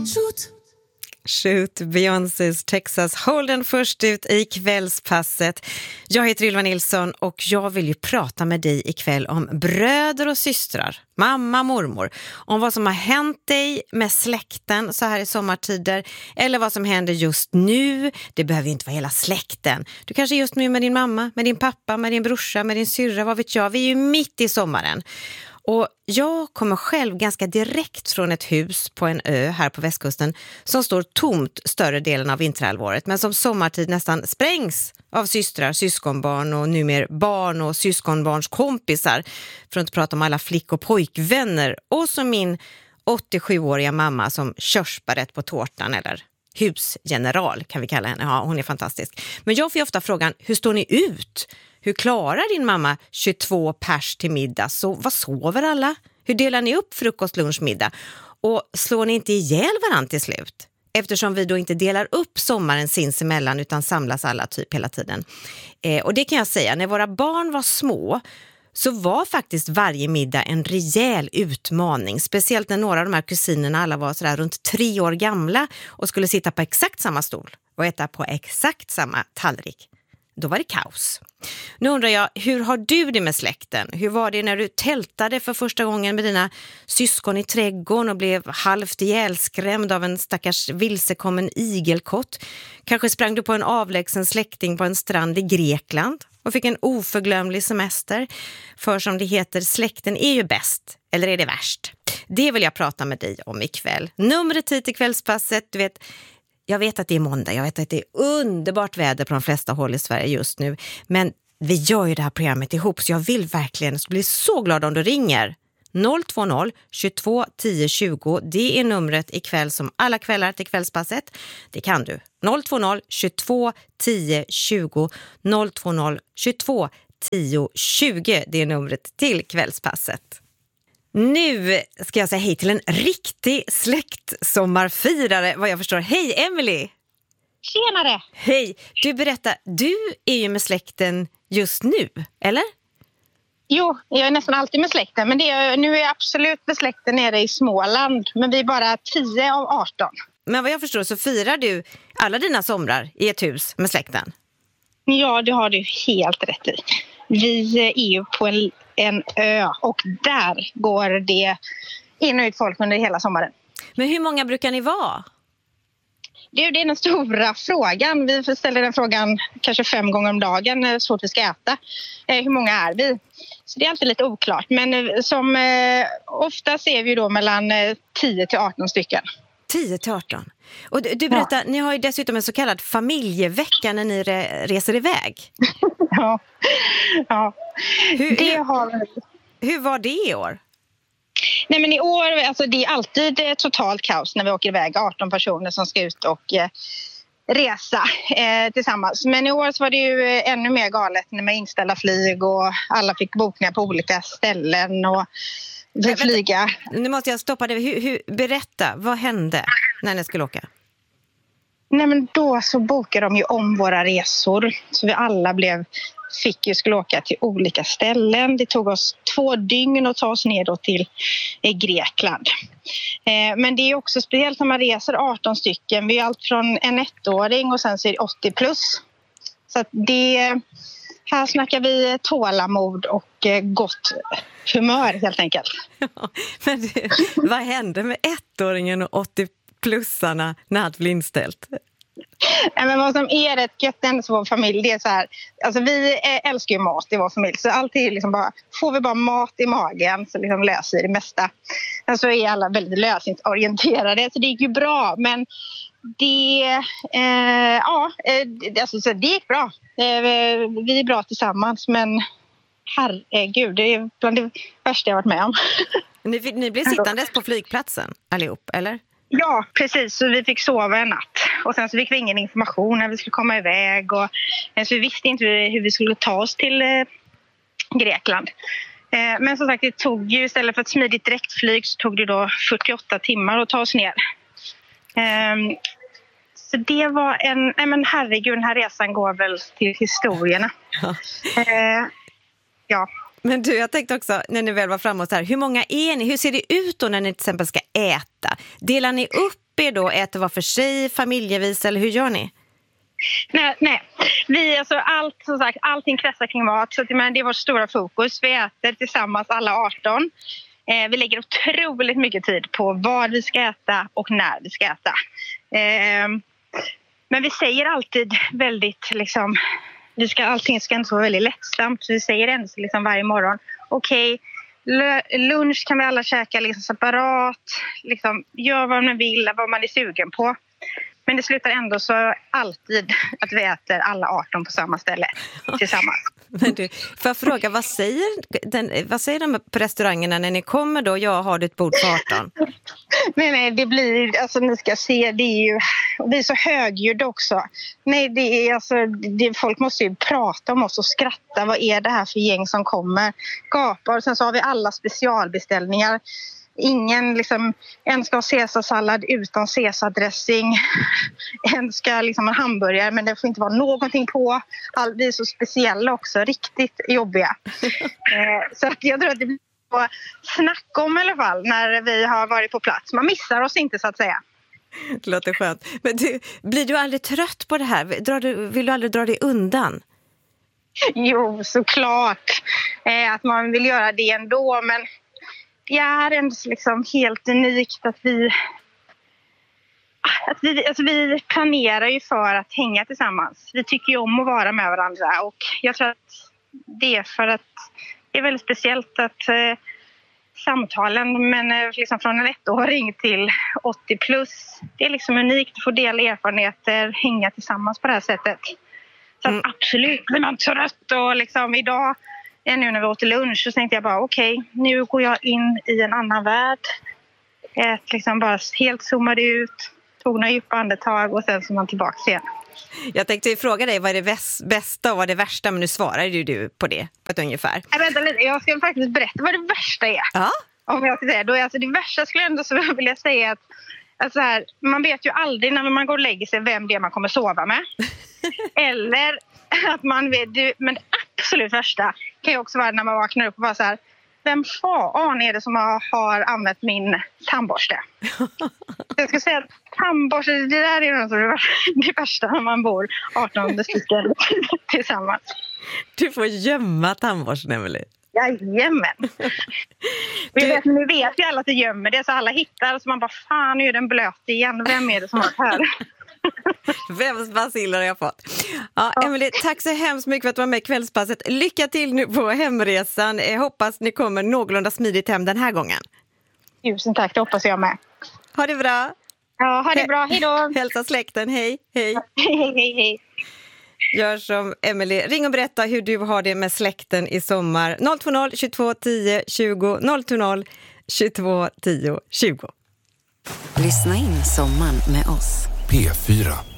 Shoot, Beyoncés Texas Hold'em först ut i kvällspasset. Jag heter Ylva Nilsson och jag vill ju prata med dig ikväll om bröder och systrar, mamma, mormor. Om vad som har hänt dig med släkten så här i sommartider eller vad som händer just nu. Det behöver ju inte vara hela släkten. Du kanske just nu med din mamma, med din pappa, med din brorsa, med din syrra, vad vet jag. Vi är ju mitt i sommaren. Och jag kommer själv ganska direkt från ett hus på en ö här på västkusten som står tomt större delen av vinterhalvåret men som sommartid nästan sprängs av systrar, syskonbarn och numera barn och syskonbarns kompisar, för att inte prata om alla flick- och pojkvänner, och så min 87-åriga mamma som körsbäret på tårtan, eller husgeneral kan vi kalla henne. Ja, hon är fantastisk. Men jag får ju ofta frågan, hur står ni ut? Hur klarar din mamma 22 pers till middag? Så vad sover alla? Hur delar ni upp frukost, lunch, middag? Och slår ni inte ihjäl varandra till slut? Eftersom vi då inte delar upp sommaren sinsemellan utan samlas alla typ hela tiden. Och det kan jag säga, när våra barn var små så var faktiskt varje middag en rejäl utmaning. Speciellt när några av de här kusinerna alla var sådär runt 3 år gamla och skulle sitta på exakt samma stol och äta på exakt samma tallrik. Då var det kaos. Nu undrar jag, hur har du det med släkten? Hur var det när du tältade för första gången med dina syskon i trädgården och blev halvt ihjälskrämd av en stackars vilsekommen igelkott? Kanske sprang du på en avlägsen släkting på en strand i Grekland och fick en oförglömlig semester. För som det heter, släkten är ju bäst, eller är det värst? Det vill jag prata med dig om ikväll. Numret hit till kvällspasset, du vet... Jag vet att det är måndag, jag vet att det är underbart väder på de flesta håll i Sverige just nu. Men vi gör ju det här programmet ihop så jag vill verkligen bli så glad om du ringer. 020 22 10 20, det är numret ikväll som alla kvällar till kvällspasset. Det kan du. 020 22 10 20, 020 22 10 20, det är numret till kvällspasset. Nu ska jag säga hej till en riktig släktsommarfirare, vad jag förstår. Hej Emily! Tjenare! Hej! Du berättar, du är ju med släkten just nu, eller? Jo, jag är nästan alltid med släkten, men nu är jag absolut med släkten nere i Småland. Men vi är bara 10 av 18. Men vad jag förstår så firar du alla dina somrar i ett hus med släkten? Ja, det har du helt rätt i. Vi är ju på en ö och där går det in och ut folk under hela sommaren. Men hur många brukar ni vara? Det är den stora frågan. Vi ställer den frågan kanske 5 gånger om dagen så fort vi ska äta. Hur många är vi? Så det är alltid lite oklart. Men som ofta ser vi då mellan 10 till 18 stycken. 10 till 18. Och du berättar, ni har ju dessutom en så kallad familjevecka när ni reser iväg. Ja. Hur var det i år? Nej, men i år, alltså det är alltid totalt kaos när vi åker iväg. 18 personer som ska ut och resa tillsammans. Men i år så var det ju ännu mer galet med inställda flyg och alla fick bokningar på olika ställen och flyga. Nu måste jag stoppa det. Berätta, vad hände när ni skulle åka? Nej, men då så bokade de ju om våra resor så vi alla skulle åka till olika ställen. Det tog oss 2 dygn att ta oss ner då till Grekland. Men det är också speciellt när man reser 18 stycken. Vi är allt från en 1-åring och sen så är det 80 plus. Så att här snackar vi tålamod och gott humör helt enkelt. Ja, men vad hände med 1-åringen och 80-plussarna när allt blev inställt? Men vad som är rätt gött i vår familj, det är så här, alltså vi älskar ju mat i vår familj, så alltid liksom bara, får vi bara mat i magen så liksom löser det mesta. Så är alla väldigt lösningsorienterade, så det gick ju bra, men alltså, det gick bra. Vi är bra tillsammans, men herregud, det är bland det värsta jag varit med om. Ni blev sittandes på flygplatsen allihop, eller? Ja, precis. Så vi fick sova en natt. Och sen så fick vi ingen information när vi skulle komma iväg. Och så vi visste inte hur vi skulle ta oss till Grekland. Men som sagt, det tog ju, istället för ett smidigt direktflyg så tog det då 48 timmar att ta oss ner. Så det var nej men herregud, den här resan går väl till historierna. Ja. Men du, jag tänkte också, när ni väl var framåt här, hur många är ni? Hur ser det ut då när ni till exempel ska äta? Delar ni upp er då? Äter var för sig, familjevis eller hur gör ni? Nej. Vi, alltså som sagt, allting kretsar kring mat. Så det är vårt stora fokus. Vi äter tillsammans alla 18. Vi lägger otroligt mycket tid på vad vi ska äta och när vi ska äta. Men vi säger alltid väldigt liksom, allting ska inte vara väldigt lättsamt. Så vi säger ändå liksom varje morgon, okej, lunch kan vi alla käka liksom separat. Liksom, gör vad man vill, vad man är sugen på. Men det slutar ändå så alltid att vi äter alla 18 på samma ställe tillsammans. Men du, får jag fråga, vad säger de på restaurangerna när ni kommer då? Jag har ett bord för 18. Nej, det blir, alltså ni ska se, det är ju, vi är så högljudda också. Nej, det är alltså, folk måste ju prata om oss och skratta. Vad är det här för gäng som kommer? Gapar, och sen så har vi alla specialbeställningar. Ingen liksom, en ska ha caesarsallad utan caesardressing. En ska liksom en hamburgare, men det får inte vara någonting på. Vi är så speciella också, riktigt jobbiga. Så att jag tror att det blir att snacka om i alla fall när vi har varit på plats. Man missar oss inte så att säga. Det låter skönt. Men blir du aldrig trött på det här? Vill du aldrig dra dig undan? Jo, såklart. Att man vill göra det ändå, men det är ändå liksom helt unikt att vi planerar ju för att hänga tillsammans. Vi tycker ju om att vara med varandra och jag tror att det är för att det är väldigt speciellt att samtalen men liksom från en 1-åring till 80 plus, det är liksom unikt att få dela erfarenheter, hänga tillsammans på det här sättet. Så att absolut blir man trött och liksom idag nu när vi åt lunch så tänkte jag bara okej, nu går jag in i en annan värld. Liksom bara helt zoomade ut, tog några djupa andetag och sen så man tillbaka igen. Jag tänkte fråga dig, vad är det bästa och vad är det värsta? Men nu svarar ju du på det på ett ungefär. Vänta lite, jag ska faktiskt berätta vad det värsta är. Ja. Om jag ska säga, då är alltså det värsta skulle jag ändå så vilja säga att så här, man vet ju aldrig när man går och lägger sig vem det är man kommer sova med. Eller att man vet, men det absolut värsta kan ju också vara när man vaknar upp och bara så här, vem fan är det som har använt min tandborste? Jag ska säga att tandborste, det där är det värsta när man bor 18 stycken tillsammans. Du får gömma tandborsten, Emelie. Jajamän. Ni vet ju alla att det gömmer det, så alla hittar och så man bara, fan nu är den blöt igen. Vem är det som har här? Vems baciller har jag fått? Ja, Emelie, tack så hemskt mycket för att du var med i kvällspasset. Lycka till nu på hemresan. Jag hoppas ni kommer någorlunda smidigt hem den här gången. Tusen tack, det hoppas jag med. Ha det bra. Ja, ha det bra. Hej då. Hälsa släkten. Hej. Hej. Gör som Emelie. Ring och berätta hur du har det med släkten i sommar. 020 22 10 20 020 22 10 20. Lyssna in sommaren med oss. P4.